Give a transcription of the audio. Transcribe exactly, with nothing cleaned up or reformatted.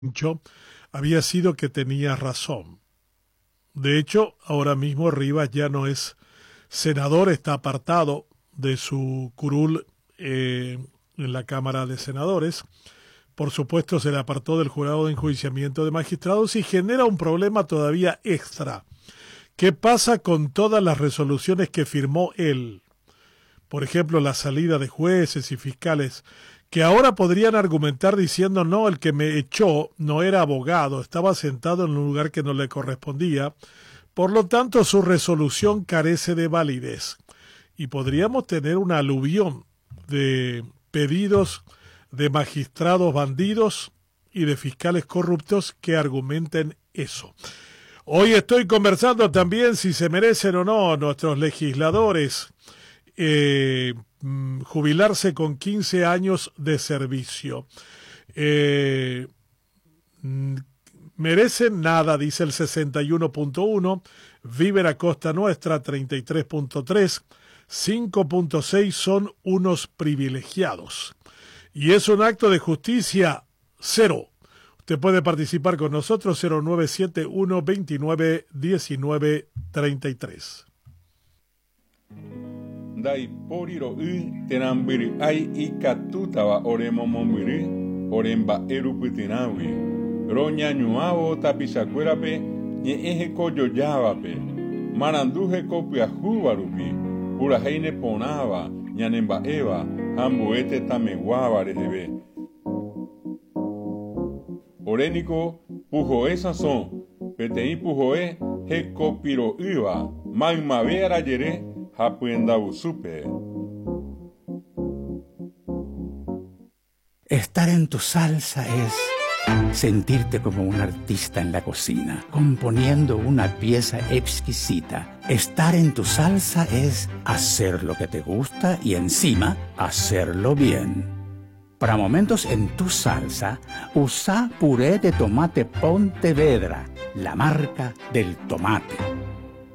dicho había sido que tenía razón. De hecho, ahora mismo Rivas ya no es senador, está apartado de su curul eh, en la Cámara de Senadores. Por supuesto, se le apartó del jurado de enjuiciamiento de magistrados y genera un problema todavía extra. ¿Qué pasa con todas las resoluciones que firmó él? Por ejemplo, la salida de jueces y fiscales, que ahora podrían argumentar diciendo, no, el que me echó no era abogado, estaba sentado en un lugar que no le correspondía, por lo tanto su resolución carece de validez. Y podríamos tener una aluvión de pedidos de magistrados bandidos y de fiscales corruptos que argumenten eso. Hoy estoy conversando también si se merecen o no nuestros legisladores eh, jubilarse con quince años de servicio. Eh, merecen nada, dice el sesenta y uno punto uno, viven a costa nuestra treinta y tres punto tres, cinco punto seis son unos privilegiados. Y es un acto de justicia cero. Usted puede participar con nosotros cero nueve siete uno veintinueve diecinueve treinta y tres. Dai poriro u tenambiri ai ikatutawa oremomomiri oremba erupitinawi roña ñuavo tapisakuerape ñe'ẽheko jojávape marandúheko pyahúvarupi purahéine porãva ñanemba'éva ha mbo'e tameguáva reheve oréniko puhoe sãso peteĩ puhoe hekopiro'ýva maymave arajere ha pyendavusúpe. Estar en tu salsa es sentirte como un artista en la cocina, componiendo una pieza exquisita. Estar en tu salsa es hacer lo que te gusta y encima hacerlo bien. Para momentos en tu salsa, usa puré de tomate Pontevedra, la marca del tomate.